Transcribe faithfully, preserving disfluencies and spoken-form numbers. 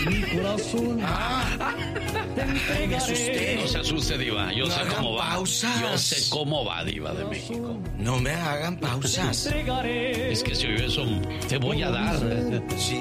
mi corazón. Ah, Te ay, me asusté. entregaré. No se asuste, Diva. Yo No sé hagan cómo va. pausas. Yo sé cómo va, Diva de México. No me hagan pausas. Te entregaré. Es que si yo eso te voy a dar. Sí.